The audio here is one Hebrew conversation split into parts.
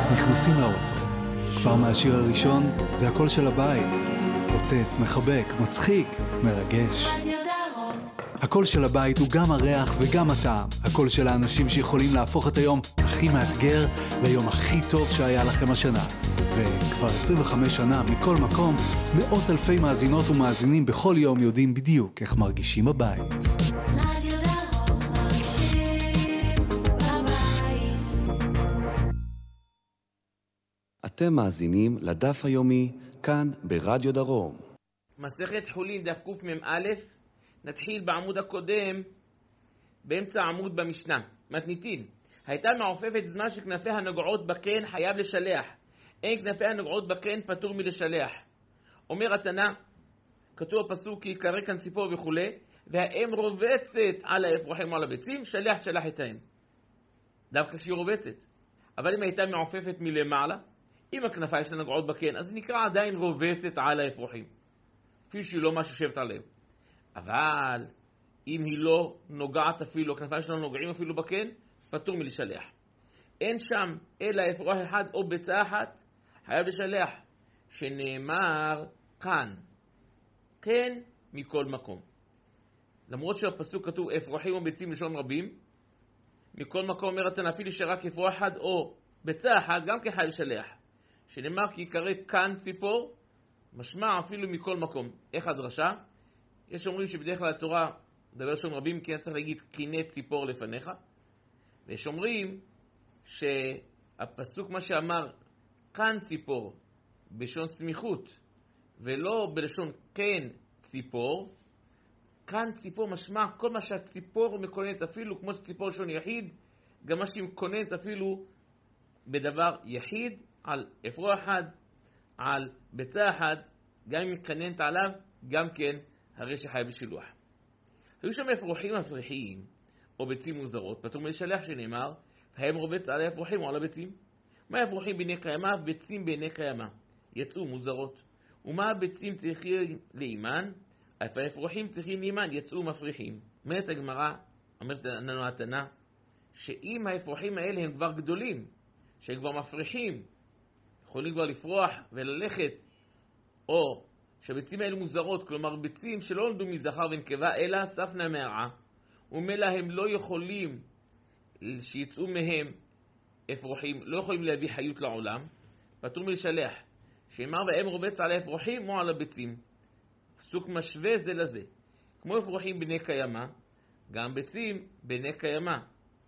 נכנסים לאוטו. כבר מהשיר הראשון זה הקול של הבית. עוטף, מחבק, מצחיק, מרגש. הקול של הבית הוא גם הריח וגם הטעם. הקול של האנשים שיכולים להפוך את היום הכי מאתגר ליום הכי טוב שהיה לכם השנה. וכבר 25 שנה מכל מקום, מאות אלפי מאזינות ומאזינים בכל יום יודעים בדיוק איך מרגישים בבית. אתם מאזינים לדף היומי כאן ברדיו דרום. מסכת חולין דף קמ"א, נתחיל בעמוד הקודם, באמצע העמוד במשנה. מתניתין, הייתה מעופפת זמן שכנפיה נוגעות בקן חייב לשלח. אין כנפיה נוגעות בקן פטור מלשלח. אומר התנא, כתוב הפסוק כי יקרא כאן ציפור וכו', והאם רובצת על האפרוחים או על הביצים, שלח את האם. דווקא כשהיא רובצת. אבל אם הייתה מעופפת מלמעלה, אם הכנפיים שלה נוגעות בקן, אז נקרא עדיין רובצת על האפרוחים. אפילו שהיא לא משהו שבת עליהם. אבל אם היא לא נוגעת אפילו, הכנפיים שלה נוגעים אפילו בקן, פטור מלשלח. אין שם אלא אפרוח אחד או ביצה אחת, חייב לשלח, שנאמר כאן, כן מכל מקום. למרות שהפסוק כתוב אפרוחים או ביצים לשון רבים, מכל מקום אומר התנא אפילו שרק אפרוח אחד או ביצה אחת, גם כן חייב לשלח. שנאמר כי יקרא כאן ציפור, משמע אפילו מכל מקום. איך הדרשה? יש אומרים שבדרך כלל התורה מדבר לשון רבים, כי צריך להגיד קיני ציפור לפניך. ויש אומרים שהפסוק מה שאמר כאן ציפור בשון סמיכות ולא בלשון כן ציפור, כאן ציפור משמע כל מה שהציפור מקוננת אפילו, כמו שציפור לשון יחיד, גם מה שהיא מקוננת אפילו בדבר יחיד, על אפרוח אחד, על ביצה אחד, גם אם מקננת עליו, גם כן הרי שחייב בשילוח. היו שם אפרוחים מפריחים או ביצים מוזרות, פטור מלשלח שנאמר, והם רובץ על האפרוחים או על הביצים. מה האפרוחים בעיני קיימא? ביצים בעיני קיימא. יצאו מוזרות. ומה הביצים צריכים לאימן? האפרוחים צריכים לאימן, יצאו מפריחים. אומרת הגמרא, אומרת לנו התנא, שאם האפרוחים האלה הם כבר גדולים, שהם כבר מפריחים, יכולים כבר לפרוח וללכת, או שהביצים האלה מוזרות, כלומר ביצים שלא נולדו מזכר ונקבה, אלא ספנה מהרעה, ומילא הם לא יכולים שיצאו מהם אפרוחים, לא יכולים להביא חיות לעולם, פטור מלשלח, שאמר והם רובץ על האפרוחים או על הביצים. פסוק משווה זה לזה. כמו אפרוחים בני קיימא, גם ביצים בני קיימא.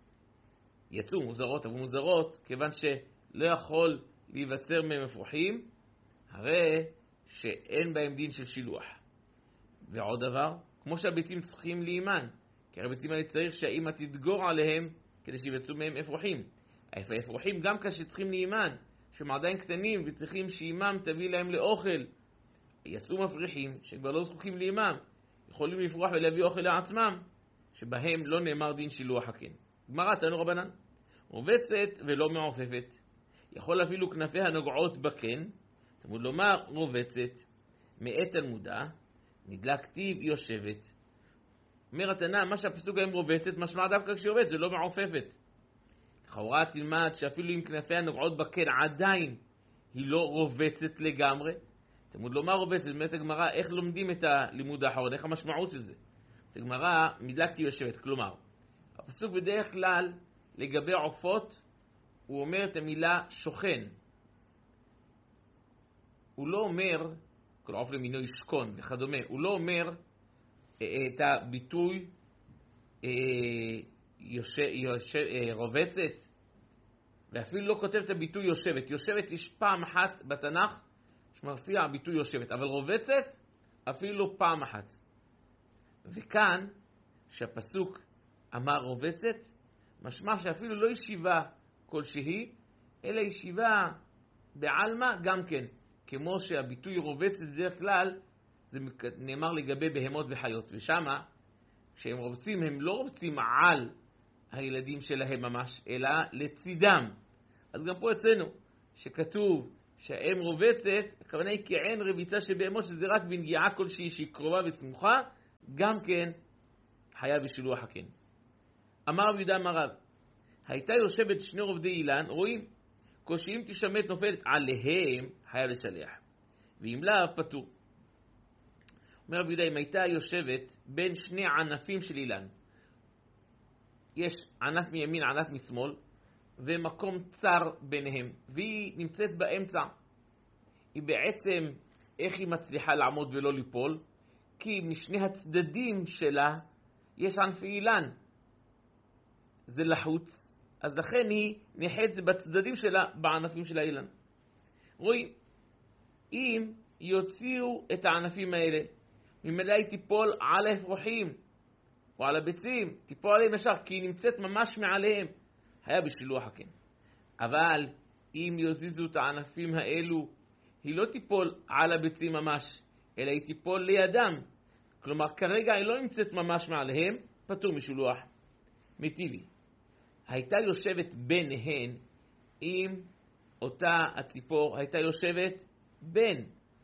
יצאו מוזרות, אבל מוזרות, כיוון שלא יכול להיווצר מהם אפרוחים, הרי שאין בהם דין של שילוח. ועוד דבר, כמו שהביצים צריכים לאימן, כי הביצים האלה צריך שהאימא תדגור עליהם כדי שיבצעו מהם אפרוחים. האפרוחים גם כשצריכים לאימן, שהם עדיין קטנים וצריכים שאימם תביא להם לאוכל, יצאו מפריחים שכבר לא זקוקים לאימם, יכולים לפרוח ולהביא אוכל לעצמם, שבהם לא נאמר דין שילוח הקן. גמרא תנו רבנן, רובצת ולא מעופפת. יכול אפילו כנפיה נוגעות בקן, תלמוד לומר רובצת, מאת תלמודה, נדלה כתיב יושבת. אומר התנא, מה שהפסוק היום רובצת, משמע דווקא כשרובצת, זה לא מעופפת. לכאורה תלמד שאפילו אם כנפיה נוגעות בקן, עדיין היא לא רובצת לגמרי. תלמוד לומר רובצת, באמת הגמרא, איך לומדים את הלימוד האחרון, איך המשמעות של זה? הגמרא נדלקתי יושבת, כלומר, הפסוק בדרך כלל לגבי עופות, הוא אומר את המילה שוכן. הוא לא אומר, כל עוף למינו ישכון וכדומה, הוא לא אומר את הביטוי רובצת, ואפילו לא כותב את הביטוי יושבת. יושבת יש פעם אחת בתנ"ך שמופיע הביטוי יושבת, אבל רובצת אפילו פעם אחת. וכאן שהפסוק אמר רובצת, משמע שאפילו לא ישיבה כלשהי, אלא ישיבה בעלמא גם כן. כמו שהביטוי רובצת בדרך כלל, זה נאמר לגבי בהמות וחיות. ושמה, כשהם רובצים, הם לא רובצים על הילדים שלהם ממש, אלא לצידם. אז גם פה אצלנו, שכתוב שהאם רובצת, הכוונה היא כעין רביצה של בהמות, שזה רק בנגיעה כלשהי שהיא קרובה וסמוכה, גם כן חייב בשילוח הקן. אמר רבי יהודה אמר רב, הייתה יושבת שני עובדי אילן, רואים, כל שאם תשמט נופלת עליהם, חייב לשלח. ואם לאו, פטור. אומר רבי יהודה, אם הייתה יושבת בין שני ענפים של אילן, יש ענף מימין, ענף משמאל, ומקום צר ביניהם, והיא נמצאת באמצע. היא בעצם, איך היא מצליחה לעמוד ולא ליפול? כי משני הצדדים שלה יש ענפי אילן. זה לחוץ, אז לכן היא נחצת בצדדים שלה, בענפים של האילן. רואים, אם יוציאו את הענפים האלה, ממילא היא תיפול על האפרוחים, או על הביצים, תיפול עליהם ישר, כי היא נמצאת ממש מעליהם. היה בשילוח הכן. אבל אם יוזיזו את הענפים האלו, היא לא תיפול על הביצים ממש, אלא היא תיפול לידם. כלומר, כרגע היא לא נמצאת ממש מעליהם, פטור משילוח. מטיבי. הייתה יושבת ביניהן, אם אותה הציפור הייתה יושבת בין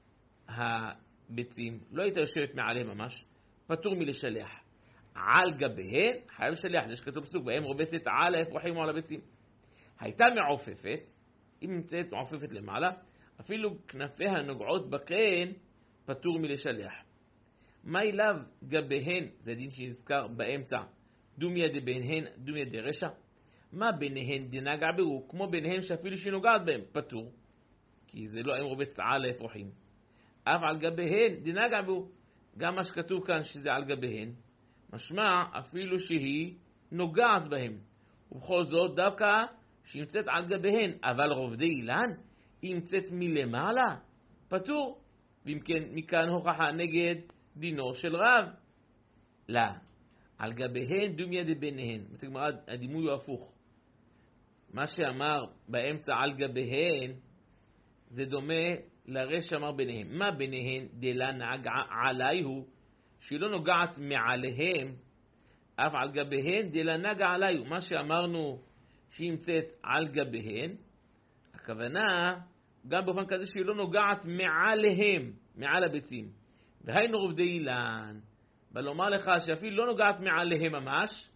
הביצים, לא הייתה יושבת מעליהם ממש, פטור מלשלח. על גביהן, חייב לשלח, זה שכתוב פסוק, בהם רובסת על האפרוחים או על הביצים. הייתה מעופפת, אם נמצאת מעופפת למעלה, אפילו כנפיה נוגעות בקן, פטור מלשלח. מה אליו גביהן, זה דין שהזכר באמצע, דומיה דביניהן, דומיה דרשע. מה ביניהן דנגע בו, כמו ביניהן שאפילו שנוגעת בהם, פטור. כי זה לא הם רובץ על האפרוחים. אף על גביהן דנגע בו, גם מה שכתוב כאן שזה על גביהן, משמע אפילו שהיא נוגעת בהם. ובכל זאת דווקא שנמצאת על גביהן, אבל רובדי אילן, היא נמצאת מלמעלה, פטור. ואם כן, מכאן הוכחה נגד דינו של רב. לא, על גביהן דומיה דביניהן. בתגמרא הדימוי הוא הפוך. מה שאמר באמצע על גביהן, זה דומה לרש שאמר ביניהם. מה ביניהן דלה נגע עליהו, שהיא לא נוגעת מעליהם, אף על גביהן דלה נגע עליהו. מה שאמרנו שהיא נמצאת על גביהן, הכוונה גם באופן כזה שהיא לא נוגעת מעליהם, מעל הביצים. והיינו רובדי אילן, ולומר לך שאפילו לא נוגעת מעליהם ממש,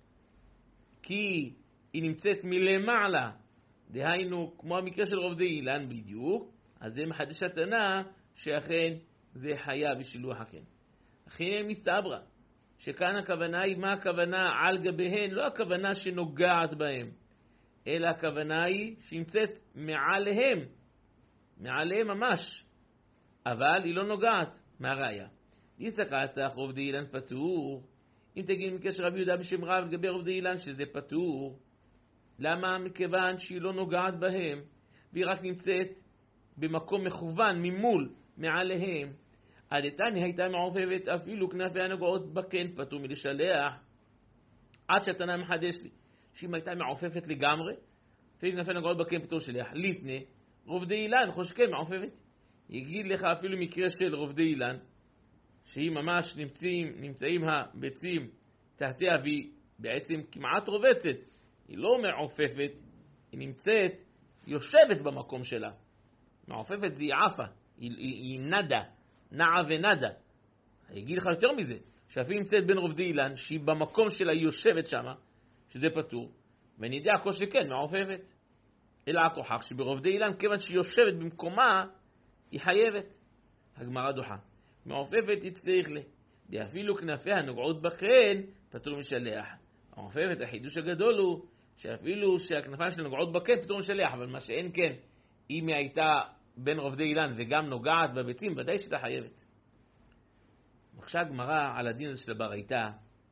כי היא נמצאת מלמעלה, דהיינו כמו המקרה של רובדי אילן בדיוק, אז זה מחדש התנא שאכן זה חייב בשילוח הכן. אכן מסתברא, שכאן הכוונה היא, מה הכוונה על גביהן? לא הכוונה שנוגעת בהם, אלא הכוונה היא שנמצאת מעליהם, מעליהם ממש, אבל היא לא נוגעת. מה ראיה? יסקתך רובדי אילן פטור. אם תגיד מקשר רבי יהודה בשם רב לגבי רובדי אילן שזה פטור, למה? מכיוון שהיא לא נוגעת בהם, והיא רק נמצאת במקום מכוון ממול, מעליהם. עדתני הייתה מעופפת, אפילו כנפיה נוגעות בקן, פטור מלשלח. עד שהתנא מחדש לי שאם הייתה מעופפת לגמרי, אפילו כנפיה נוגעות בקן, פטור שלח. ליתנה רובדי אילן חושקי מעופפת. יגיד לך אפילו מקרה של רובדי אילן, שהיא ממש נמצאים הביצים תחתיה, והיא בעצם כמעט רובצת, היא לא מעופפת, היא נמצאת, יושבת במקום שלה. מעופפת זה עפה, היא נדה, נעה ונדה. אני אגיד לך יותר מזה, שאפילו נמצאת בין רובדי אילן, שהיא במקום שלה, היא יושבת שמה, שזה פטור, ואני יודע כל שכן, מעופפת. אלא הכוחך שברובדי אילן, כיוון שהיא יושבת במקומה, היא חייבת. הגמרא דוחה. מעופפת תצטרך לה. אפילו כנפיה נוגעות בקן, פטור משלח. המעופפת, החידוש הגדול הוא, שאפילו שהכנפיים שלה נוגעות בקן, פטור משלח. אבל מה שאין כן, אם היא הייתה בין רובדי אילן וגם נוגעת בביצים, ודאי שאתה חייבת. מקשה הגמרא על הדין הזה של הברייתא.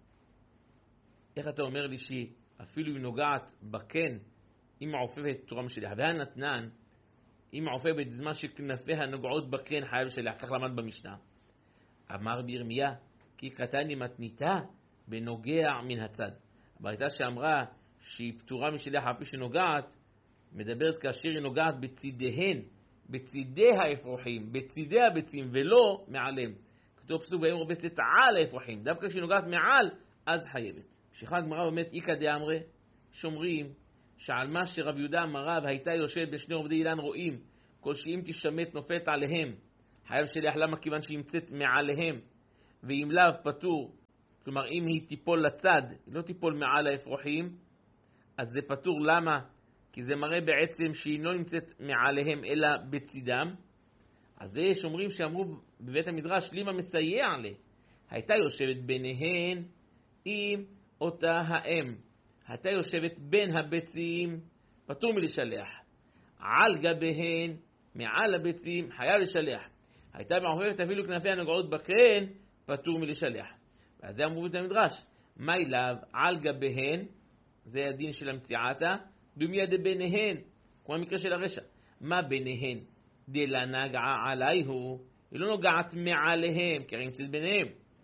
איך אתה אומר לי שאפילו היא נוגעת בקן, אם מעופפת פטורה משלח? והנתנן, אם מעופפת זמן שכנפיה נוגעות בקן חייב שלח, כך למד במשנה. אמר בירמיה, כי קטני מתניתה בנוגע מן הצד. הברייתא שאמרה שהיא פטורה משלח אף שנוגעת, מדברת כאשר היא נוגעת בצידיהן, בצידי האפרוחים, בצידי הביצים, ולא מעליהם. כתוב פסוק בהם רובצת על האפרוחים, דווקא כשהיא נוגעת מעל, אז חייבת. ממשיכה הגמרא אומרת, איקא דאמרי, שומרים שעל מה שרב יהודה אמרה והייתה יושבת בשני עובדי אילן רואים, כל שאם תשמט נופלת עליהם, חייב שלח. למה? כיוון שהיא נמצאת מעליהם, ואם לאו פטור. כלומר, אם היא תיפול לצד, היא לא תיפול מעל האפרוחים, אז זה פטור. למה? כי זה מראה בעצם שהיא לא נמצאת מעליהם אלא בצידם. אז זה יש אומרים שאמרו בבית המדרש, לימה מסייע לה, הייתה יושבת ביניהן עם אותה האם, הייתה יושבת בין הביצים, פטור מלשלח. על גביהן, מעל הביצים, חייב לשלח. הייתה מעופפת אפילו כנפיה נוגעות בקרן, פטור מלשלח. ואז זה אמרו בבית המדרש, מה אליו על גביהן, זה הדין של המציאתה, דומיה דביניהן, כמו המקרה של הרשע. מה ביניהן? דלה נגעה עליהו, היא לא נוגעת מעליהם, כי הרי נמצאת ביניהם.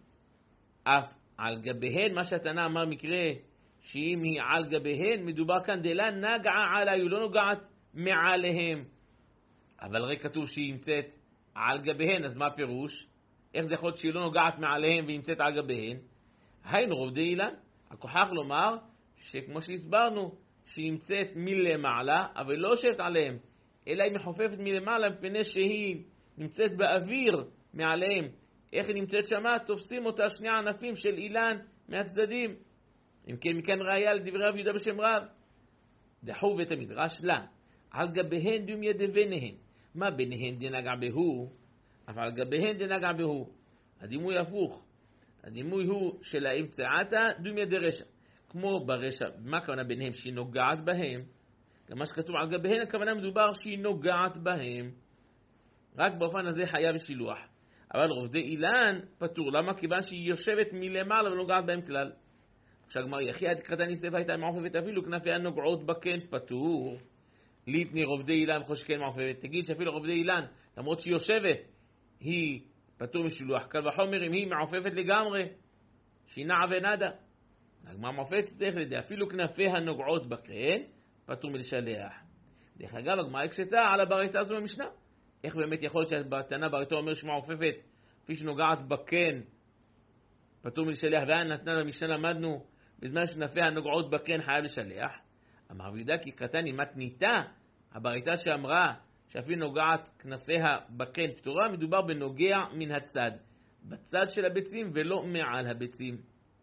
אף על גביהן, מה שהתנא אמר מקרה, שאם היא על גביהן, מדובר כאן דלה נגעה עליהו, לא נוגעת מעליהם. אבל הרי כתוב שהיא נמצאת על גביהן, אז מה הפירוש? איך זה יכול להיות שהיא לא נוגעת מעליהם והיא נמצאת על גביהן? היינו רוב דאילן, הכוחך לומר שכמו שהסברנו, שהיא נמצאת מלמעלה, אבל לא שאת עליהם, אלא היא מחופפת מלמעלה, מפני שהיא נמצאת באוויר מעליהם. איך היא נמצאת שמה? תופסים אותה שני ענפים של אילן מהצדדים. אם כן, מכאן ראיה לדברי רב יהודה בשם רב. דחו בית המדרש לה, על גביהן דומיה דביניהן. מה ביניהן דנגע בהו? אבל על גביהן דנגע בהו. הדימוי הפוך. הדימוי הוא של האמצעתה דומיה דרשע. כמו ברשע, מה הכוונה ביניהם? שהיא נוגעת בהם. גם מה שכתוב על גביהן, הכוונה מדובר שהיא נוגעת בהם. רק באופן הזה חייב שילוח. אבל רובדי אילן פטור. למה? כיוון שהיא יושבת מלמעלה ונוגעת בהם כלל. עכשיו גמר יחי עד קרתה ניסף הייתה מעופפת אפילו כנפיה נוגעות בקן פטור. ליפני רובדי אילן חושכן מעופפת. תגיד שאפילו רובדי אילן, למרות שהיא יושבת, היא פטור משילוח. קל וחומר אם היא מעופפת לגמרי, שהיא נעה ונדה. הגמר מעופפת צריך לדעת, אפילו כנפיה נוגעות בקן, פטור מלשלח. דרך אגב, הגמר הקשתה על הברייתא הזו במשנה. איך באמת יכול להיות שהתנא ברייתא אומר שמעופפת, כפי שנוגעת בקן, פטור מלשלח, נתנה במשנה למדנו, בזמן שכנפיה נוגעות בקן חייב לשלח. אמר וידע כי קטני מתניתה, הברייתא שאמרה שאפילו נוגעת כנפיה בקן פטורה, מדובר בנוגע מן הצד, בצד של הביצים ולא מעל הביצים.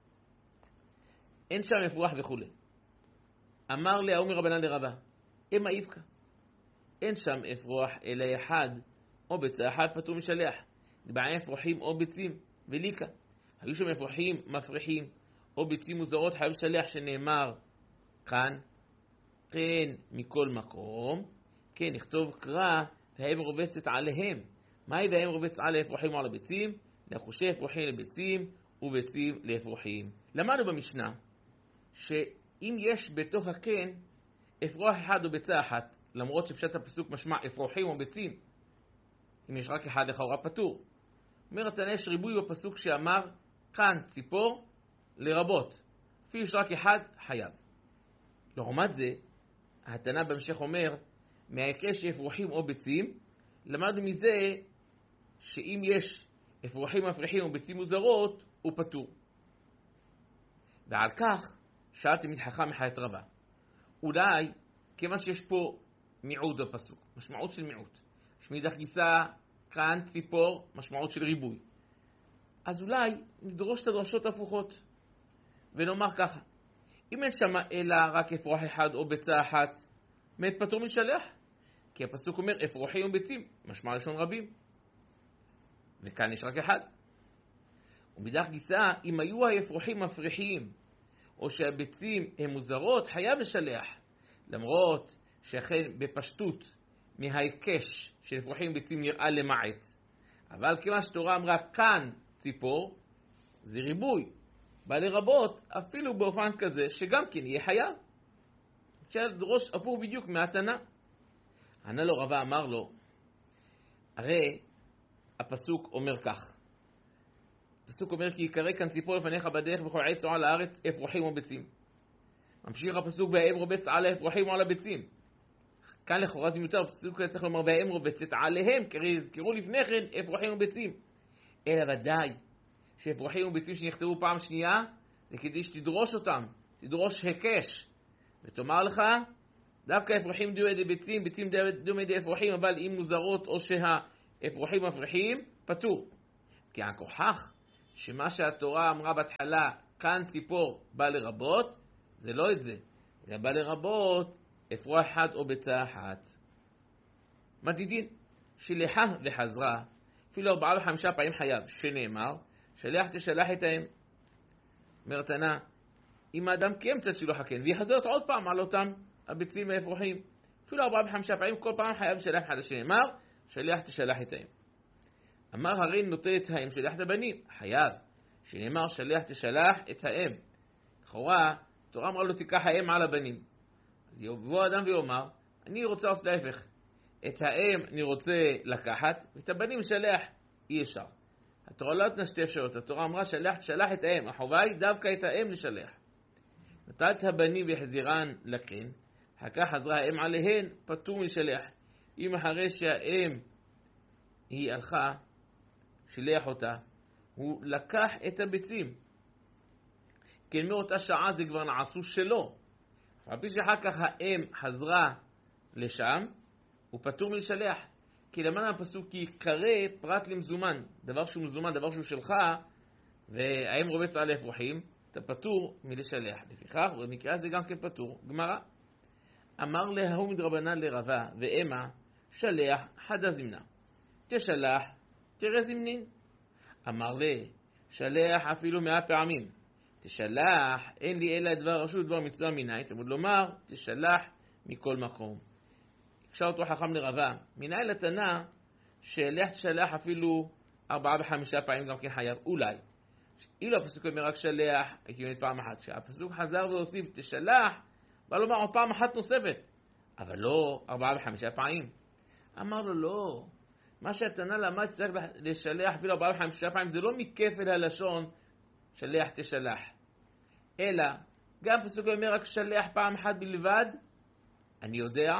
אין שם אפרוח וכו'. אמר להאומר רבנן לרבה, אמה איבקה. אין שם אפרוח אלא אחד, או ביצה אחד פטור משלח. בעיה אפרוחים או ביצים, וליקה. היו שם אפרוחים מפריחים, או ביצים מוזרות חייב לשלח שנאמר כאן, כן מכל מקום, כן נכתוב קרא, והאם רובצת עליהם. מהי והאם רובצת על האפרוחים או על הביצים? לחושי אפרוחים לביצים, וביצים לאפרוחים. למדנו במשנה, שאם יש בתוך הקן אפרוח אחד או ביצה אחת, למרות שפשט הפסוק משמע אפרוחים או ביצים, אם יש רק אחד לכאורה פטור. אומר התנא יש ריבוי בפסוק שאמר כאן ציפור לרבות, אפילו יש רק אחד חייב. לעומת זה, התנא בהמשך אומר, מההקרה שאפרוחים או ביצים, למדנו מזה שאם יש אפרוחים מפריחים או ביצים מוזרות, הוא פטור. ועל כך שאלתי מתחכם מחיית רבה. אולי, כיוון שיש פה מיעוט בפסוק, משמעות של מיעוט, שמאידך גיסא כאן ציפור, משמעות של ריבוי. אז אולי נדרוש את הדרשות הפוכות, ונאמר ככה, אם אין שם אלא רק אפרוח אחד או ביצה אחת, מת פטור משלח, כי הפסוק אומר אפרוחים וביצים, משמע לשון רבים, וכאן יש רק אחד. ומאידך גיסא, אם היו האפרוחים מפריחים, או שהביצים הן מוזרות, חייב לשלח, למרות שאכן בפשטות מההיקש של אפרוחים וביצים נראה למעט. אבל כמה שתורה אמרה כאן ציפור, זה ריבוי, בא לרבות אפילו באופן כזה שגם כן יהיה חייב. אפשר לדרוש הפוך בדיוק מהתנא. ענה לו רבה, אמר לו, הרי הפסוק אומר כך, הפסוק אומר כי יקרא כאן ציפור לפניך בדרך וכל עץ או על הארץ אפרוחים או ביצים. ממשיך הפסוק והאם רובץ על האפרוחים או על הביצים. כאן לכאורה זה מיותר, הפסוק צריך לומר והאם רובצת עליהם, כי הזכירו לפני כן אפרוחים וביצים. אלא ודאי שאפרוחים וביצים שנכתבו פעם שנייה, זה כדי שתדרוש אותם, תדרוש הקש, ותאמר לך, דווקא אפרוחים דומה די ביצים, ביצים דומה די אפרוחים, אבל אם מוזרות או שהאפרוחים מפריחים, פטור. כי הכוחך, שמה שהתורה אמרה בהתחלה, כאן ציפור בא לרבות, זה לא את זה. זה בא לרבות אפרוח אחד או ביצה אחת. מדידין, שלחה וחזרה, אפילו 4 ו5 פעמים חייב, שנאמר, שלח תשלח את האם. מרתנה, אם האדם קיים קצת שילוח הקן, ויחזרת עוד פעם על אותם הביצים והאפרוחים, אפילו 4 ו5 פעמים, כל פעם חייב שלח אחד, שנאמר, שלח תשלח את האם. אמר הרי נוטה את האם, שלח את הבנים, חייב, שנאמר, שלח תשלח את האם. לכאורה, תורה אמרה לו תיקח האם על הבנים. אז יבוא האדם ויאמר, אני רוצה לעשות להפך. את האם אני רוצה לקחת, ואת הבנים לשלח. אי אפשר. התורה לא נתנה שתי אפשרויות. התורה אמרה שלח את האם. החובה היא דווקא את האם לשלח. נטל את הבנים והחזירן לקן, אחר כך חזרה האם עליהן, פטור משלח. אם אחרי שהאם היא הלכה, שלח אותה, הוא לקח את הביצים. כן, מאותה שעה זה כבר נעשו שלו. אבל שאחר כך האם חזרה לשם, הוא פטור מלשלח. כי למען הפסוק כי קרא פרט למזומן, דבר שהוא מזומן, דבר שהוא שלך, והאם רובץ על האפרוחים, אתה פטור מלשלח. לפיכך, במקרה הזה גם כן פטור. גמרא. אמר להוא מדרבנן לרבה ואמה, שלח חדה זמנה. תשלח, תראה זמנין. אמר לה, שלח אפילו 100 פעמים. תשלח, אין לי אלא דבר רשות, דבר מצווה מיני. תמוד לומר, תשלח מכל מקום. הקשה אותו חכם לרבה. מיני לתנה, שלח תשלח אפילו 4 ו5 פעמים גם כן חייב. אולי. אילו הפסוק אומר רק שלח, הייתי אומרת פעם אחת. כשהפסוק חזר והוסיף תשלח, בא לומר עוד פעם אחת נוספת. אבל לא 4 ו5 פעמים. אמר לו לא. מה שהתנה למד צריך לשלח אפילו 4 ו5 פעמים, זה לא מכפל הלשון שלח תשלח. אלא, גם פסוק אומר רק שלח פעם אחת בלבד, אני יודע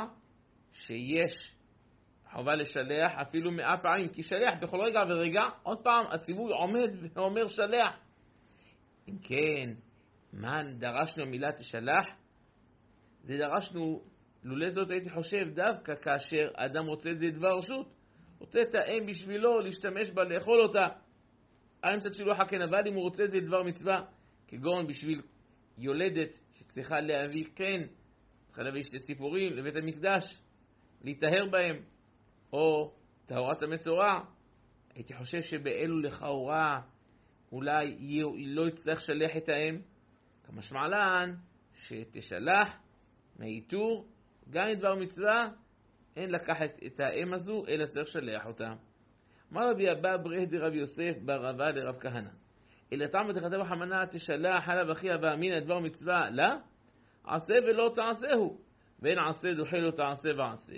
שיש חובה לשלח אפילו 100 פעמים, כי שלח בכל רגע ורגע, עוד פעם הציווי עומד ואומר שלח. אם כן, מה דרשנו מילה תשלח? זה דרשנו, לולא זאת הייתי חושב דווקא כאשר האדם רוצה את זה דבר רשות, רוצה את האם בשבילו להשתמש בה, לאכול אותה. האמצע שילוח הקן, אבל אם הוא רוצה את זה דבר מצווה, כגון בשביל יולדת שצריכה להביא קן, צריכה להביא 2 ציפורים לבית המקדש, להתאהר בהם, או טהרת המצורע, הייתי חושב שבאלו לכאורה אולי לא יצטרך שלח את האם, כמשמע לן שתשלח מהאיתור, גם לדבר מצווה, אין לקחת את האם הזו, אלא צריך שלח אותה. אמר רבי אבא ברי דרבי יוסף ברבה לרב כהנא. אלא תעמד לכתב החמנה תשלח חלב אחיה ואמין הדבר מצווה, לא? עשה ולא תעשהו. ואין עשה דוחה לא תעשה ועשה.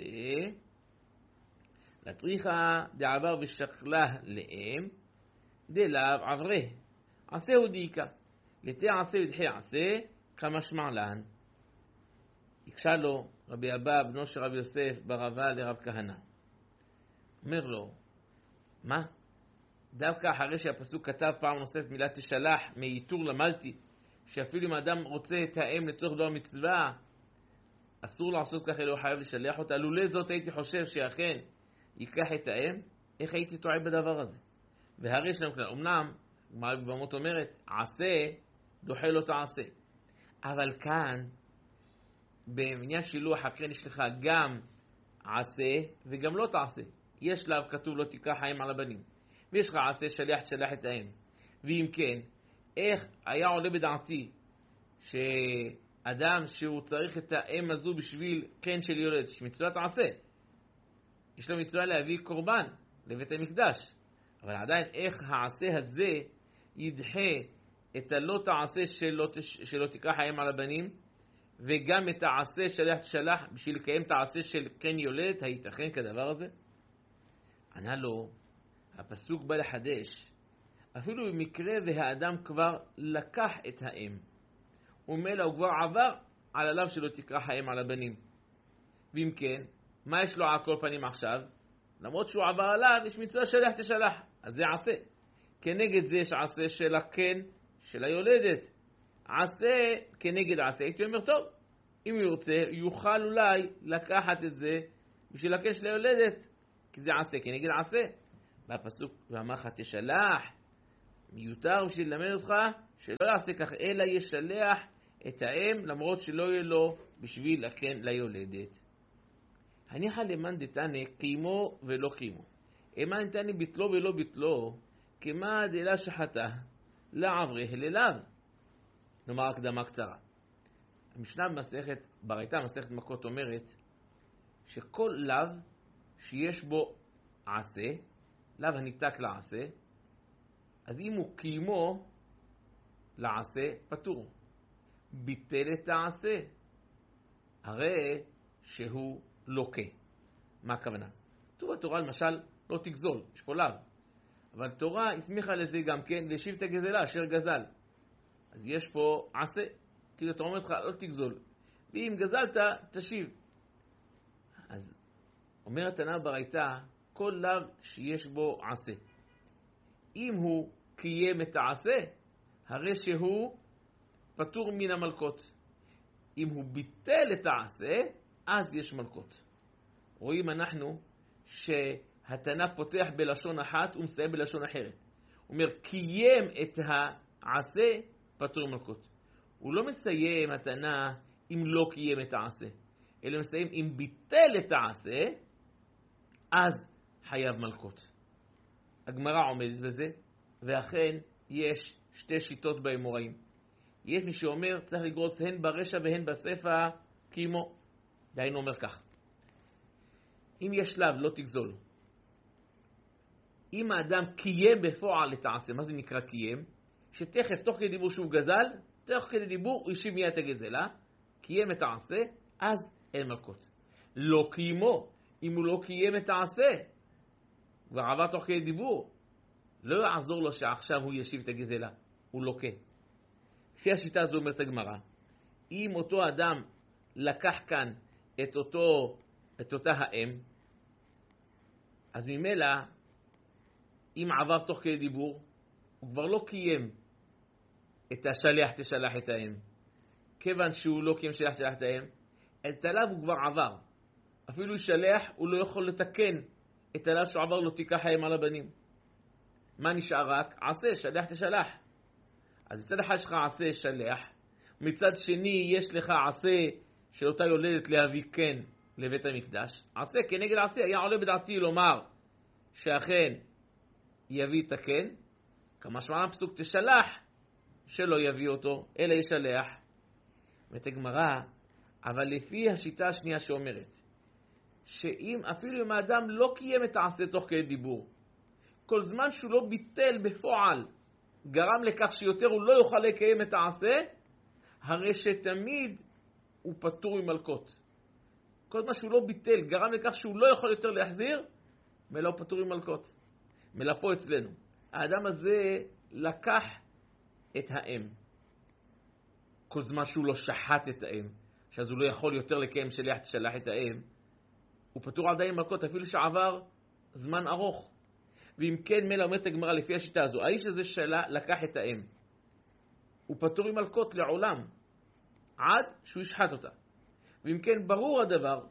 לצריכה דעבר ושקלה לאם, דלאו עברה. עשהו דיקה. לתי עשה ודחי עשה, כמשמע לן. הקשה לו רבי אבא בנו של רבי יוסף ברבה לרב כהנא. אומר לו, מה? דווקא אחרי שהפסוק כתב פעם נוספת מילה תשלח, מאיתור למדתי, שאפילו אם האדם רוצה את האם לצורך דבר מצווה, אסור לעשות ככה, לא חייב לשלח אותה. לולא זאת הייתי חושב שאכן ייקח את האם, איך הייתי טועה בדבר הזה? והרי יש לנו כלל, אמנם, גמרא בבמות אומרת, עשה, דוחה לא תעשה. אבל כאן, בעניין שילוח הקן יש לך גם עשה וגם לא תעשה. יש לה כתוב לא תיקח האם על הבנים. ויש לך עשה שלח את האם. ואם כן, איך היה עולה בדעתי שאדם שהוא צריך את האם הזו בשביל קן של יולד, שמצוות עשה, יש לו מצווה להביא קורבן לבית המקדש. אבל עדיין איך העשה הזה ידחה את הלא תעשה שלא תיקח האם על הבנים, וגם את העשה שלח בשביל לקיים את העשה של קן יולד, הייתכן כדבר הזה? ענה לו, הפסוק בא לחדש, אפילו במקרה והאדם כבר לקח את האם, ומילא הוא כבר עבר על עליו שלא תקרא האם על הבנים. ואם כן, מה יש לו על כל פנים עכשיו? למרות שהוא עבר עליו, יש מצווה שלח תשלח, אז זה עשה. כנגד זה יש עשה של הקן של היולדת. עשה כנגד עשה, הייתי אומר טוב, אם הוא ירצה, יוכל אולי לקחת את זה בשביל הקן של היולדת, כי זה עשה כנגד עשה. בפסוק ואמר לך תשלח, מיותר בשביל ללמד אותך שלא יעשה כך, אלא ישלח את האם, למרות שלא יהיה לו בשביל לכן ליולדת. הניחא למאן דתנא קיימו ולא קיימו. אמה נתני ביטלו ולא ביטלו, כמה דלה שחתה, לעברה ללאו. נאמר הקדמה קצרה. המשנה במסכת ברייתא, מסכת מכות, אומרת שכל לאו שיש בו עשה, לאו הניתק לעשה, אז אם הוא קיימו לעשה, פטור. ביטל את העשה, הרי שהוא לוקה. מה הכוונה? כתוב בתורה למשל, לא תגזול, יש פה לאו. אבל תורה הסמיכה לזה גם כן, להשיב את הגזלה אשר גזל. אז יש פה עשה, כאילו אתה אומר לך, לא תגזול. ואם גזלת, תשיב. אז אומרת תנא ברייתא, כל לאו שיש בו עשה. אם הוא קיים את העשה, הרי שהוא פטור מן המלכות. אם הוא ביטל את העשה, אז יש מלכות. רואים אנחנו שהתנא פותח בלשון אחת ומסיים בלשון אחרת. הוא אומר, קיים את העשה, פטור מלכות. הוא לא מסיים התנא אם לא קיים את העשה, אלא מסיים אם ביטל את העשה, אז חייב מלכות. הגמרא עומדת בזה, ואכן יש שתי שיטות באמוראים. יש מי שאומר צריך לגרוס הן ברשע והן בספא קיימו. דהיינו אומר כך, אם יש לאו לא תגזול. אם האדם קיים בפועל את העשה, מה זה נקרא קיים? שתכף תוך כדי דיבור שהוא גזל, תוך כדי דיבור הוא ישיב מיד את הגזלה, קיים את העשה, אז אין מלכות. לא קיימו, אם הוא לא קיים את העשה, כבר עבר תוך כדי דיבור, לא יעזור לו שעכשיו הוא ישיב את הגזלה, הוא לוקה. לפי השיטה הזו אומרת הגמרא, אם אותו אדם לקח כאן את אותה האם, אז ממילא, אם עבר תוך כדי דיבור, הוא כבר לא קיים את השלח תשלח את האם. כיוון שהוא לא קיים שלח תשלח את האם, את הלאו הוא כבר עבר. אפילו שלח, הוא לא יכול לתקן את הלאו שהוא עבר, לא תיקח האם על הבנים. מה נשאר רק? עשה, שלח תשלח. אז מצד אחד שלך עשה שלח, מצד שני יש לך עשה של אותה יולדת להביא כן לבית המקדש. עשה כנגד עשה, היה עולה בדעתי לומר שאכן יביא את הכן, כמשמע הפסוק תשלח, שלא יביא אותו, אלא ישלח. ואת הגמרא, אבל לפי השיטה השנייה שאומרת, שאם אפילו אם האדם לא קיים את העשה תוך כדי דיבור, כל זמן שהוא לא ביטל בפועל, גרם לכך שיותר הוא לא יוכל לקיים את העשה, הרי שתמיד הוא פטור ממלכות. כל מה שהוא לא ביטל, גרם לכך שהוא לא יכול יותר להחזיר, מלא הוא פטור ממלכות. מלא פה אצלנו. האדם הזה לקח את האם. כל זמן שהוא לא שחט את האם, שאז הוא לא יכול יותר לקיים שלח את האם, הוא פטור עדיין מלכות, אפילו שעבר זמן ארוך. ואם כן, מלא אומרת הגמרא לפי השיטה הזו, האיש הזה לקח את האם. הוא פטור ממלכות לעולם, עד שהוא ישחט אותה. ואם כן, ברור הדבר,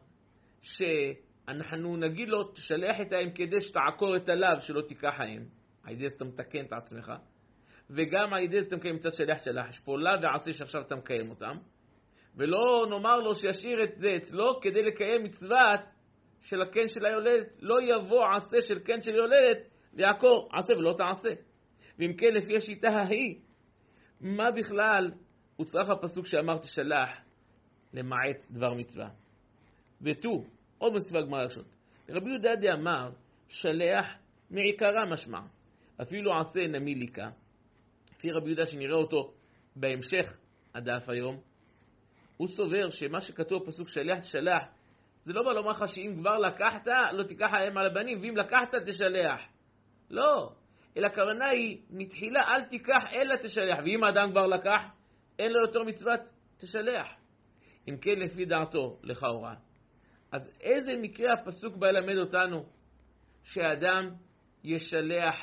שאנחנו נגיד לו, תשלח את האם כדי שתעקור את הלאו שלא תיקח האם. הידי זה אתה מתקן את עצמך. וגם הידי זה אתה מקיים מצד שלח. יש פה לאו ועשה שעכשיו אתה מקיים אותם. ולא נאמר לו שישאיר את זה אצלו כדי לקיים מצוות של הקן של היולדת. לא יבוא עשה של קן של יולדת לעקור עשה ולא תעשה. ואם כן, לפי השיטה ההיא, מה בכלל הוא צריך הפסוק שאמר תשלח למעט דבר מצווה? ותו, עוד מוסיפה הגמרא ראשון. רבי יהודה דאמר שלח מעיקרה משמע. אפילו עשה נמיליקה. לפי רבי יהודה שנראה אותו בהמשך הדף היום, הוא סובר שמה שכתוב בפסוק שלח תשלח, זה לא בא לומר לך שאם כבר לקחת, לא תיקח האם על הבנים, ואם לקחת תשלח. לא. אלא הכוונה היא, מתחילה אל תיקח אלא תשלח, ואם האדם כבר לקח, אין לו יותר מצוות תשלח. אם כן לפי דעתו לכאורה. אז איזה מקרה הפסוק בא ללמד אותנו שהאדם ישלח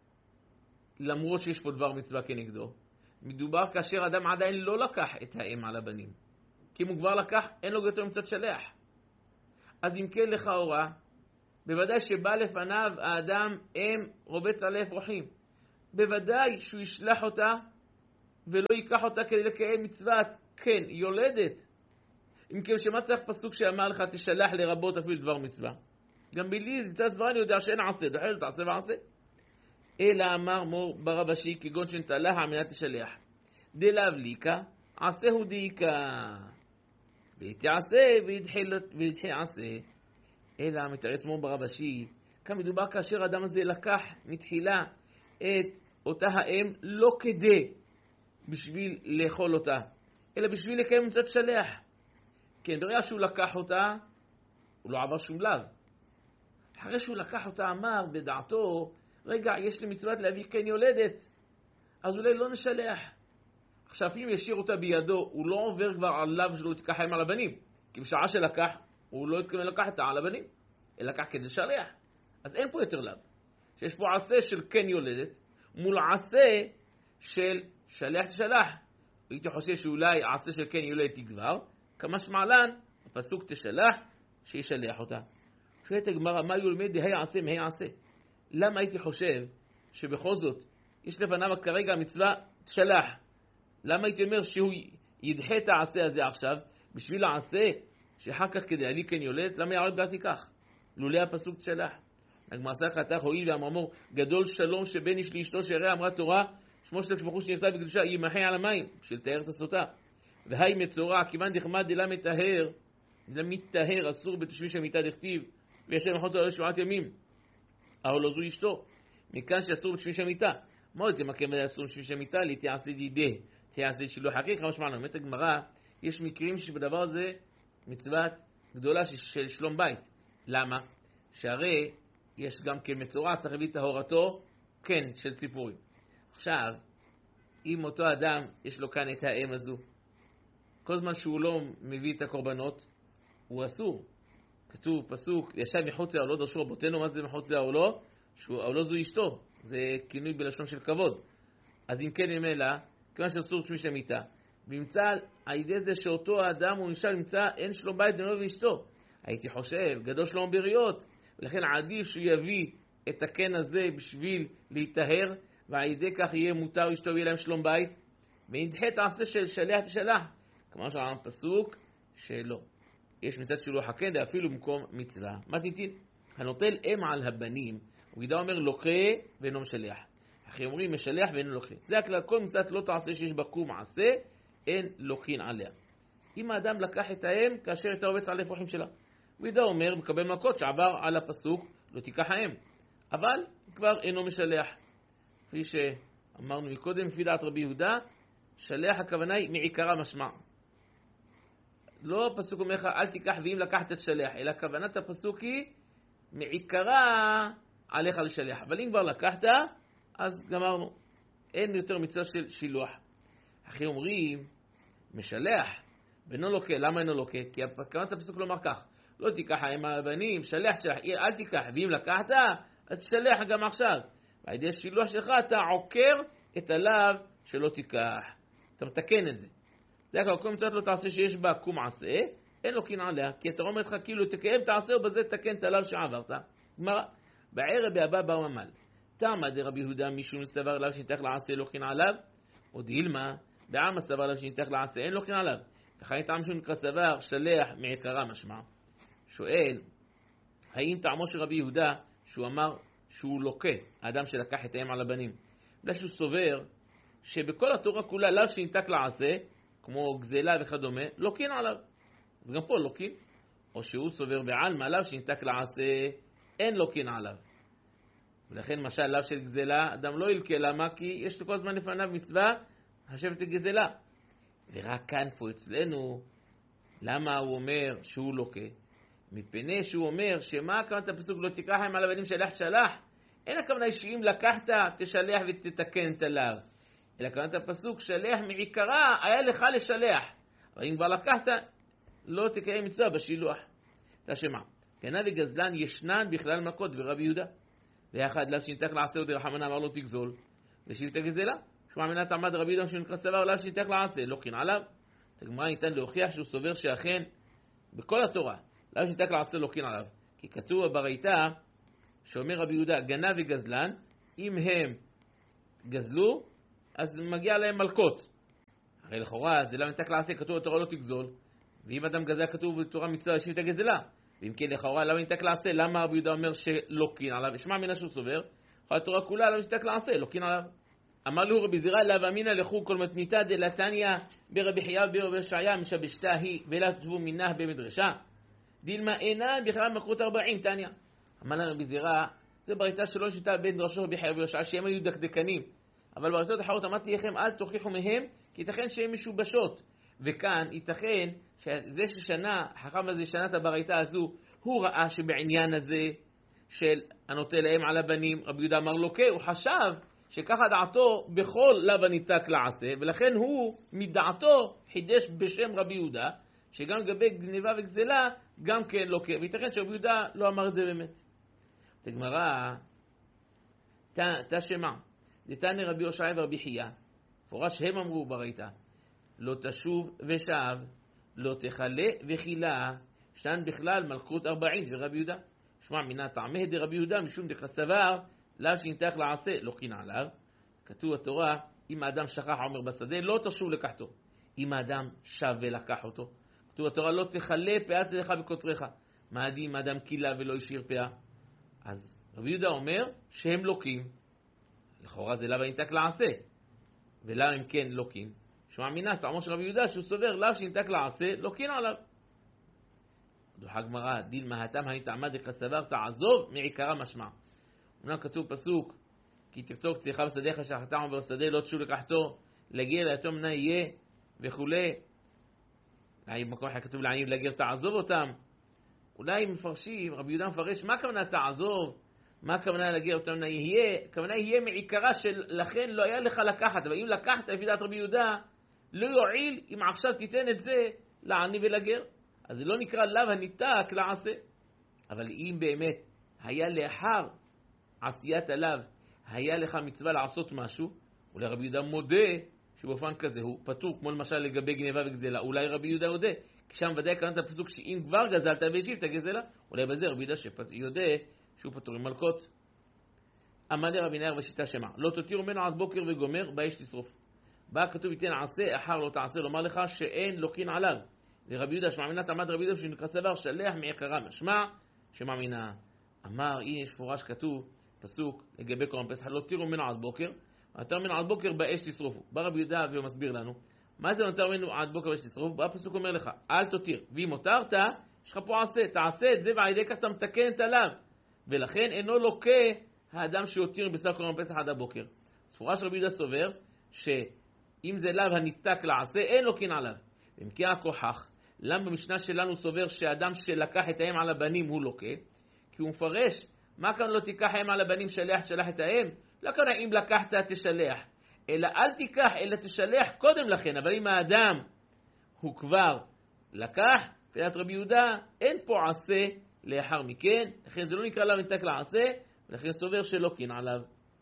למרות שיש פה דבר מצווה כנגדו? מדובר כאשר אדם עדיין לא לקח את האם על הבנים. כי אם הוא כבר לקח, אין לו יותר מצוות שלח. אז אם כן לכאורה, בוודאי שבא לפניו האדם אם רובץ עלי אפרוחים. בוודאי שהוא ישלח אותה ולא ייקח אותה כדי לקיים מצוות כן יולדת. אם כן, שמה צריך פסוק שאמר לך תשלח לרבות אפילו דבר מצווה? גם בלי מצוות סברה אני יודע שאין עשה, דחל תעשה ועשה. אלא אמר מור ברב אשי כגון שנטלח על מנת תשלח. דלאו ליקה, עשהו דיקה. ויתעשה וידחה עשה. אלא מתארץ מור ברב אשי, כאן מדובר כאשר האדם הזה לקח מתחילה את אותה האם לא כדי בשביל לאכול אותה, אלא בשביל לקיים מצוות שלח. כן, ברגע שהוא לקח אותה, הוא לא עבר שום לאו. אחרי שהוא לקח אותה אמר בדעתו, רגע, יש לי מצוות להביא כן יולדת, אז אולי לא נשלח. עכשיו, אם ישאיר אותה בידו, הוא לא עובר כבר על לאו שלא תיקח עם על הבנים. כי בשעה שלקח, הוא לא התכוון לקח את על הבנים, אלא לקח כדי לשלח. אז אין פה יותר לאו. שיש פה עשה של כן יולדת, מול עשה של שלח תשלח. הייתי חושב שאולי עשה של כן יולדת יגבר, כמה שמעלן, הפסוק תשלח, שישלח אותה. שואלת הגמרא, מה יולמד דהי עשה מהי עשה? למה הייתי חושב שבכל זאת יש לפניו כרגע מצווה תשלח? למה הייתי אומר שהוא ידחה את העשה הזה עכשיו בשביל העשה שאחר כך כדי אני כן יולדת? למה יערד דעתי כך? לולא הפסוק תשלח. הגמרא חתך הואיל ואמר גדול שלום שבין איש לאשתו שהרי אמרה תורה שמו של הקדוש שנכתב בקדושה ימחה על המים בשביל תאר את הסוטה. והי מצורע כיוון דחמד דלה מטהר דלה מתטהר אסור בתשמיש המיטה דכתיב ויש להם מחוץ על 7 ימים. אבל לא זו אשתו. מכאן שאסור בתשמיש המיטה. מה עוד תמקם בזה אסור בתשמיש המיטה? להתייעס לדידי. תייעס לשילוח חכיך. מה שמענו? באמת הגמרא, יש מקרים שבדבר הזה מצוות גדולה של שלום בית. למה? שהרי יש גם כן מצורע, צריך להביא טהרתו, כן, של ציפורים. עכשיו, אם אותו אדם יש לו כאן את האם הזו, כל זמן שהוא לא מביא את הקורבנות, הוא אסור. כתוב פסוק, ישב מחוץ לאהלו דרשו רבותינו, מה זה מחוץ לאהלו? שהאהלו זו אשתו, זה כינוי בלשון של כבוד. אז אם כן ממילא, כיוון שאסור תשמיש המיטה, וימצא על ידי זה שאותו האדם הוא נמצא אין שלום בית בינו ואשתו. הייתי חושב, גדול שלום בריות, ולכן עדיף שהוא יביא את הקן הזה בשביל להתאהר, ועל ידי כך יהיה מותר אשתו ויהיה להם שלום בית, ונדחה את העשה של שלח תשלח. כמו שאמרנו פסוק שלא. יש מצוות שילוח הקן אפילו במקום מצווה. מה תיתין? הנוטל אם על הבנים, וגידה אומר לוקה ואינו משלח. אחרי אומרים משלח ואינו לוקה. זה הכלל, כל מצוות לא תעשה שיש בה קום מעשה, אין לוקין עליה. אם האדם לקח את האם כאשר הייתה עובץ על אפרוחים שלה, וגידה אומר מקבל מכות שעבר על הפסוק לא תיקח האם, אבל כבר אינו משלח. כפי שאמרנו מקודם, לפי דעת רבי יהודה, שלח הכוונה היא מעיקרה משמע. לא הפסוק אומר לך אל תיקח ואם לקחת את שלח, אלא כוונת הפסוק היא מעיקרה עליך לשלח. אבל אם כבר לקחת, אז גמרנו. אין יותר מצווה של שילוח. אחרי אומרים, משלח, ואינו לוקה. למה אינו לוקה? כי כוונת הפסוק לא אומר כך. לא תיקח עם הבנים, שלח, אל תיקח. ואם לקחת, אז תשלח גם עכשיו. ועל ידי שילוח שלך אתה עוקר את הלאו שלא תיקח. אתה מתקן את זה. זה הכל, כל מצוות לא תעשה שיש בה קום עשה, אין לו קין עליה, כי אתה אומר לך כאילו תקיים תעשה ובזה תקן את הלאו שעברת. גמרא, בערב באבא בר ממל, תמה דרבי יהודה מישהו סבר לאו שניתך לעשה לא קין עליו, או דילמה, בעם סבר לאו שניתך לעשה אין לו קין עליו. וכן טעם שהוא נקרא סבר שלח מעיקרה משמע. שואל, האם טעמו של רבי יהודה שהוא אמר שהוא לוקה, האדם שלקח את האם על הבנים, בגלל שהוא סובר שבכל התורה כולה לאו שניתק לעשה, כמו גזלה וכדומה, לוקין עליו. אז גם פה לוקין. או שהוא סובר בעלמא לאו שניתק לעשה, אין לוקין עליו. ולכן משל לאו של גזלה, אדם לא ילקה, למה? כי יש לו כל הזמן לפניו מצווה, השבת גזלה. ורק כאן פה אצלנו, למה הוא אומר שהוא לוקה? מפני שהוא אומר, שמה הכוונת הפסוק לא תיקח עם על הבנים שלח תשלח? אין הכוונה שאם לקחת, תשלח ותתקן את הלאו. אלא כוונת הפסוק, שלח מעיקרה, היה לך לשלח. אבל אם כבר לקחת, לא תקיים מצווה בשילוח. תשמע, גנב וגזלן ישנן בכלל מכות ברבי יהודה. ואחד לאו שניתק לעשה עוד רחמנה אמר לו תגזול, ושיבת גזלה. שמע מנת עמד רבי יהודה שנקרא סבר לאו שניתק לעשה, לא קין עליו. הגמרא ניתן להוכיח שהוא סובר שאכן בכל התורה, לאו שניתק לעשה לא קין עליו. כי כתוב בברייתא, שאומר רבי יהודה, גנב וגזלן, אם הם גזלו, אז מגיע להם מלכות. הרי לכאורה זה למה ניתק לעשה, כתוב בתורה לא תגזול, ואם אדם גזל כתוב בתורה מצווה להשיב את הגזלה, ואם כן לכאורה למה ניתק לעשה, למה רבי יהודה אומר שלוקין עליו, ושמע מינה שהוא סובר, כל התורה כולה למה ניתק לעשה, לוקין עליו. אמר לו רבי זירא לאו אמינא לכו כל מתניתא דלתניא ברבי חייא ברבי ישעיה משבשתה היא ולא תשבו מנך במדרשה דילמה אינה בכלל מקרות 40 תניא. אמר לה רבי זירא זה בריתה שלא שיטה בין דרשו רבי חייא ברבי ישעיה שהם היו דקדקנים, אבל בריתות אחרות אמרתי לכם אל תוכיחו מהם כי ייתכן שהם משובשות, וכאן ייתכן שזה ששנה חכם הזה שנה את הבריתה הזו הוא ראה שבעניין הזה של הנוטה להם על הבנים רבי יהודה אמר לו הוא חשב שככה דעתו בכל לאו ניתק לעשה, ולכן הוא מדעתו חידש בשם רבי יהודה שגם לגבי גניבה וגזלה גם כן לא כן, וייתכן שרבי יהודה לא אמר את זה באמת. את הגמרא תשמע דתניא רבי ישעיה ורבי חייא פורש הם אמרו בריתא לא תשוב ושב לא תכלה וחילה שתן בכלל מלכות 40 ורבי יהודה שמע מינה טעמי דרבי יהודה משום דכסבר לאו שניתק לעשה לא קין עליו. כתוב בתורה אם האדם שכח עומר בשדה לא תשוב לקחתו, אם האדם שב ולקח אותו. כתוב בתורה לא תכלה פאה צדך בקוצרך, מה עדי אם האדם קילה ולא השאיר פאה. אז רבי יהודה אומר שהם לוקים, לכאורה זה לאו ניתק לעשה ולאו אם כן לוקים, שמע מינה טעמו של רבי יהודה שהוא סובר לאו שניתק לעשה לא קין עליו. דוחה גמרא דילמה התם הנטעמה דכסבר תעזוב מעיקרה משמע. אומנם כתוב פסוק כי תרצור קצירך בשדיך שחטא עומר בשדה לא תשוב לקחתו לגר ליתום בני יהיה וכולי, במקום אחר כתוב לעניים לגר תעזוב אותם. אולי מפרשים רבי יהודה מפרש מה הכוונה תעזוב, מה הכוונה לגר אותם בני יהיה, הכוונה יהיה מעיקרה של לכן לא היה לך לקחת, אבל אם לקחת לפי דעת רבי יהודה לא יועיל אם עכשיו תיתן את זה לעני ולגר, אז זה לא נקרא לאו הניתק לעשה. אבל אם באמת היה לאחר עשיית עליו היה לך מצווה לעשות משהו, אולי רבי יהודה מודה שבאופן כזה הוא פטור, כמו למשל לגבי גניבה וגזלה, אולי רבי יהודה יודע, כשם ודאי קרנת הפסוק שאם כבר גזלת והשיב את הגזלה, אולי בזה רבי יהודה יודע שהוא פטור עם מלכות. אמר רבי נהר ושיטה שמע לא תותיר ממנו עד בוקר וגומר באש תשרוף. בא כתוב ייתן עשה אחר לא תעשה, לומר לך שאין לוקין עליו. ורבי יהודה שמאמינת עמד רבי יהודה שנקרא סבר שלח מעיקרה משמע שמאמינה. אמר יש פורש כתוב פסוק לגבי קורבן פסח לא תירו ממנו עד בוקר, נותר ממנו עד בוקר באש תשרופו. בא רבי יהודה והוא מסביר לנו מה זה נותר ממנו עד בוקר באש תשרופו. בא הפסוק אומר לך אל תותיר, ואם הותרת יש לך פה עשה, תעשה את זה ועל ידי כך אתה מתקן את עליו, ולכן אינו לוקה האדם שיותיר בשר קורבן פסח עד הבוקר. ספורה של רבי יהודה סובר שאם זה לאו הניתק לעשה אין לוקין עליו. ואם כן הכוחך למה במשנה שלנו סובר שאדם שלקח את האם על הבנים הוא לוקה, כי הוא מפרש מה כאן לא תיקח האם על הבנים שלח את האם, לא כאן אם לקחת תשלח, אלא אל תיקח אלא תשלח קודם לכן. אבל אם האדם הוא כבר לקח פילת רבי יהודה אין פה עשה לאחר מכן, לכן זה לא נקרא לה ניתק לעשה, ולכן סובר שלא קין עליו.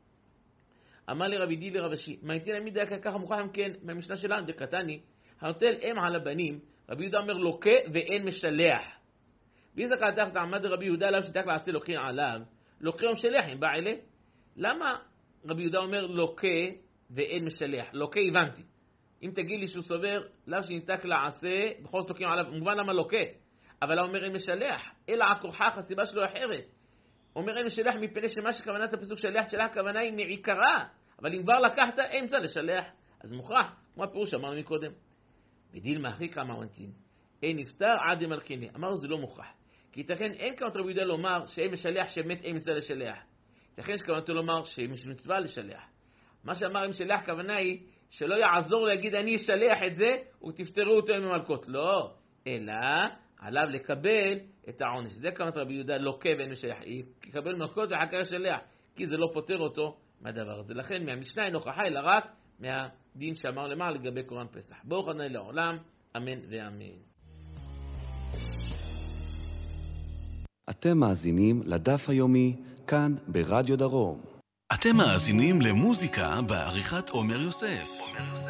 אמר לי רבי די ורבשי מה איתי להעמיד דקה ככה מוכח כן מהמשנה שלנו דקתני הנוטל אם על הבנים רבי יהודה אומר לוקה ואין משלח. ואיזה קלתך תעמד רבי יהודה לאו שניתק לעשה לוקין עליו, לוקה ומשלח עם בעלה. למה רבי יהודה אומר לוקה ואין משלח? לוקה הבנתי, אם תגיד לי שהוא סובר לאו שניתק לעשה בכל זאת לוקין עליו מובן למה לוקה, אבל הוא אומר אין משלח אלא הכוחך הסיבה שלו אחרת. אומר אין משלח מפני שמה שכוונת הפסוק שלח שלה הכוונה היא מעיקרה, אבל אם כבר לקחת אמצע לשלח אז מוכרח כמו הפירוש שאמרנו מקודם. בדיל מאחי כמה מנתין אין נפטר עד מלכיני. אמרנו זה לא מוכרח, כי ייתכן אין כוונת רבי יהודה לומר שאין משלח שמת אין מצווה לשלח, ייתכן שכוונתו לומר שאין מצווה לשלח. מה שאמר אין משלח כוונה היא שלא יעזור להגיד אני אשלח את זה ותפטרו אותו עם המלכות, לא, אלא עליו לקבל את העונש. זה כוונת רבי יהודה לוקה ואין משלח, יקבל מלכות ואחר לשלח, כי זה לא פותר אותו מהדבר הזה. לכן מהמשנה אין הוכחה אלא רק מהדין שאמר למעלה לגבי קורבן פסח. ברוך ה' לעולם, אמן ואמן. אתם מאזינים לדף היומי כאן ברדיו דרום. אתם מאזינים למוזיקה בעריכת עומר יוסף.